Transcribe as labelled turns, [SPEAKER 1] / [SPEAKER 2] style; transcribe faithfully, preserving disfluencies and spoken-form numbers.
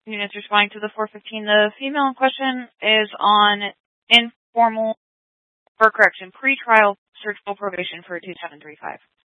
[SPEAKER 1] units responding to the four fifteen. The female in question is on informal, or correction, pretrial searchable probation for two seven three five.